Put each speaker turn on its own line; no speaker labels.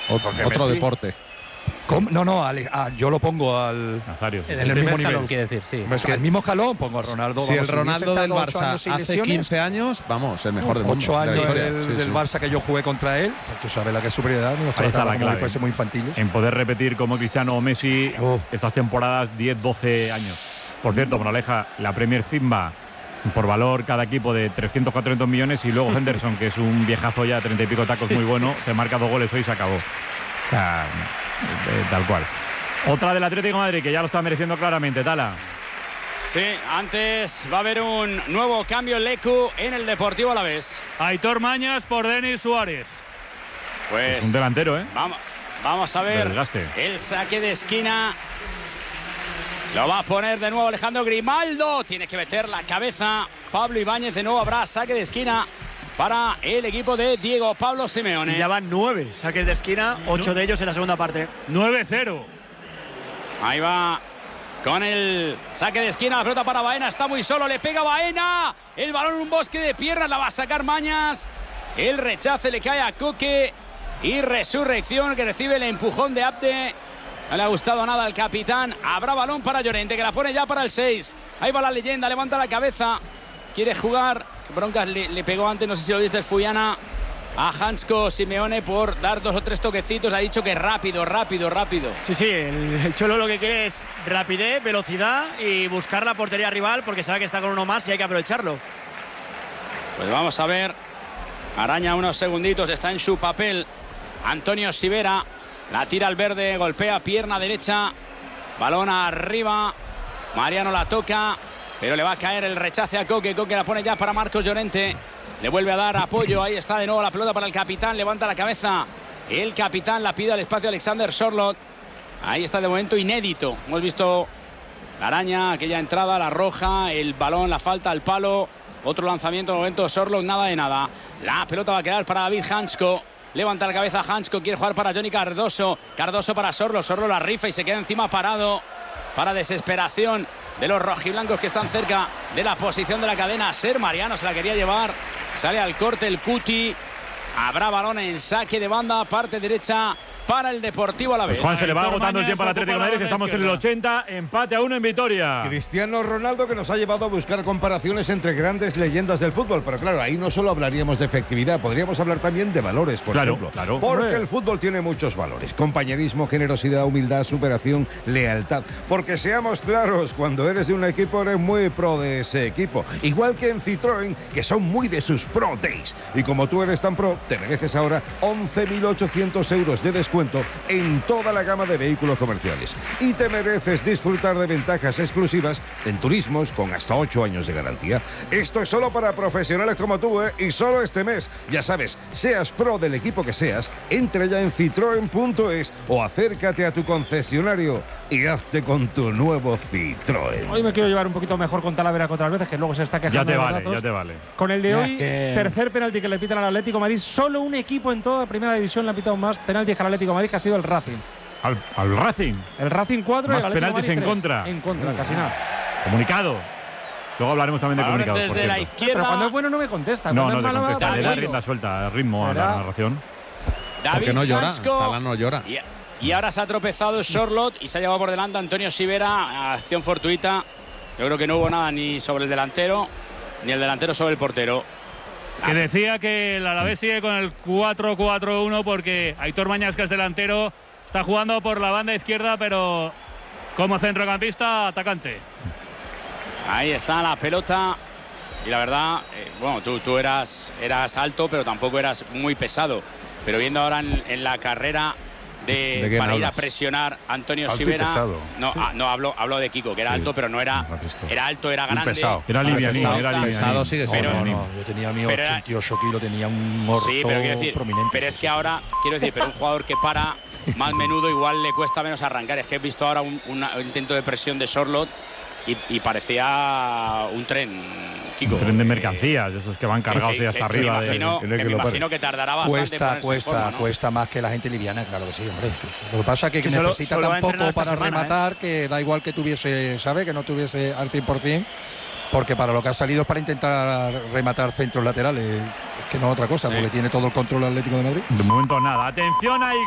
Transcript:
Otro deporte.
No, yo lo pongo al
Nazario, sí.
en el mismo nivel.
Quiere decir, sí.
Es que al mismo escalón pongo a Ronaldo.
Si el Ronaldo del Barça hace 15 años, vamos, el mejor del mundo.
8 años del Barça que yo jugué contra él, pues tú sabes la que es superioridad, nos trataba como si fuese muy infantiles.
En poder repetir como Cristiano o Messi estas temporadas 10-12 años. Por cierto, Moraleja, la Premier Zimba por valor cada equipo de 300-400 millones y luego Henderson, que es un viejazo ya, 30 y pico tacos, muy bueno, te marca 2 goles hoy y se acabó. O sea, tal cual. Otra del Atlético de Madrid que ya lo está mereciendo claramente, Tala.
Sí, antes va a haber un nuevo cambio en Lecu en el Deportivo Alavés.
Aitor Mañas por Denis Suárez.
Pues
es un delantero, ¿eh?
Vamos a ver
Desgaste.
El saque de esquina. Lo va a poner de nuevo Alejandro Grimaldo. Tiene que meter la cabeza Pablo Ibáñez. De nuevo habrá saque de esquina para el equipo de Diego Pablo Simeone.
Y ya van 9 saques de esquina, 8 de ellos en la segunda parte.
9-0.
Ahí va con el saque de esquina. La pelota para Baena. Está muy solo. Le pega Baena. El balón en un bosque de piernas. La va a sacar Mañas. El rechace le cae a Coque. Y Resurrección, que recibe el empujón de Abde. No le ha gustado nada al capitán. Habrá balón para Llorente, que la pone ya para el 6. Ahí va la leyenda. Levanta la cabeza. Quiere jugar. Broncas le pegó antes, no sé si lo viste, Fuyana, a Hansko Simeone por dar 2 o 3 toquecitos. Ha dicho que rápido.
Sí, el Cholo lo que quiere es rapidez, velocidad y buscar la portería rival porque sabe que está con uno más y hay que aprovecharlo.
Pues vamos a ver. Araña unos segunditos, está en su papel Antonio Sivera. La tira al verde, golpea pierna derecha. Balón arriba. Mariano la toca. Pero le va a caer el rechace a Coque. Coque la pone ya para Marcos Llorente. Le vuelve a dar apoyo. Ahí está de nuevo la pelota para el capitán. Levanta la cabeza. El capitán la pide al espacio Alexander Sorloth. Ahí está de momento inédito. Hemos visto la araña, aquella entrada, la roja, el balón, la falta, el palo. Otro lanzamiento de momento Sorloth, nada de nada. La pelota va a quedar para David Hansko. Levanta la cabeza Hansko. Quiere jugar para Johnny Cardoso. Cardoso para Sorloth. Sorloth la rifa y se queda encima parado. Para desesperación de los rojiblancos que están cerca de la posición de la cadena. Ser Mariano se la quería llevar. Sale al corte el Cuti. Habrá balón en saque de banda, parte derecha para el Deportivo Alavés.
Pues Juan, se le va agotando el tiempo al Atlético de Madrid. Estamos en el 80, empate a 1 en Vitoria.
Cristiano Ronaldo, que nos ha llevado a buscar comparaciones entre grandes leyendas del fútbol. Pero claro, ahí no solo hablaríamos de efectividad, podríamos hablar también de valores, por ejemplo.
Claro.
Porque el fútbol tiene muchos valores: compañerismo, generosidad, humildad, superación, lealtad. Porque seamos claros, cuando eres de un equipo eres muy pro de ese equipo. Igual que en Citroën, que son muy de sus Pro Days. Y como tú eres tan pro, te mereces ahora 11.800 euros de descuento en toda la gama de vehículos comerciales. Y te mereces disfrutar de ventajas exclusivas en turismos con hasta 8 años de garantía. Esto es solo para profesionales como tú, y solo este mes. Ya sabes, seas pro del equipo que seas, entra ya en citroen.es o acércate a tu concesionario y hazte con tu nuevo Citroën.
Hoy me quiero llevar un poquito mejor con Talavera que otras veces, que luego se está quejando.
Ya te vale.
Con el de hoy, tercer penalti que le pitan al Atlético de Madrid. Solo un equipo en toda primera división le ha pitado más penaltis que al Atlético de Madrid, que ha sido el Racing.
¿Al Racing?
El Racing 4
más
y el
penaltis
Madrid
en
3.
contra.
En contra, casi nada.
Comunicado. Luego hablaremos también de comunicados.
Desde la izquierda.
Pero cuando es bueno no me contesta.
No
Cuando
te
es malo,
contesta. Le da
David.
rienda suelta, el ritmo a la narración.
David
no llora.
Hansko.
Tala no llora.
Y ahora se ha tropezado Sorloth y se ha llevado por delante Antonio Sivera. Acción fortuita. Yo creo que no hubo nada ni sobre el delantero, ni el delantero sobre el portero.
Que decía que el Alavés sigue con el 4-4-1 porque Aitor Mañas, que es delantero, está jugando por la banda izquierda, pero como centrocampista atacante.
Ahí está la pelota. Y la verdad, bueno, tú eras alto, pero tampoco eras muy pesado. Pero viendo ahora en la carrera para ir a presionar a Antonio Sivera. No, hablo de Kiko, que era alto, pero no era alto, era grande.
Pesado.
Era livianín.
Pesado sigue siendo.
Yo tenía mi 88 kilos, tenía un orto prominente.
Pero es que ahora, quiero decir, pero un jugador que para más menudo igual le cuesta menos arrancar. Es que he visto ahora un intento de presión de Sorloth y parecía un tren, Kiko.
Un tren de mercancías, esos que van cargados y hasta arriba.
Me imagino que tardará bastante.
Cuesta más que la gente liviana, claro que sí, hombre. Sí. Lo que pasa es que necesita
solo
tan poco para rematar, que da igual que tuviese, ¿sabe? Que no tuviese al 100%, porque para lo que ha salido es para intentar rematar centros laterales. Es que no otra cosa, porque tiene todo el control Atlético de Madrid.
De momento nada. Atención ahí.